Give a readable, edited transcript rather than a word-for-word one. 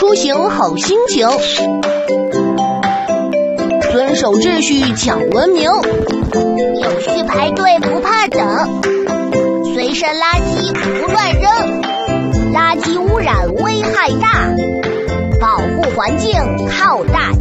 出行好心情。遵守秩序讲文明， 有序排队不怕等，随身垃圾不乱扔，垃圾污染危害大，保护环境靠大